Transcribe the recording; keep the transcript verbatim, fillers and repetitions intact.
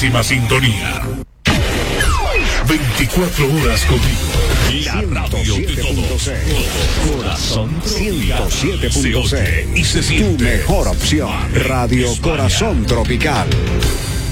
máxima sintonía. veinticuatro horas contigo. La radio de todos. Corazón ciento siete punto seis. y se siente. Tu mejor opción. Radio Corazón Tropical.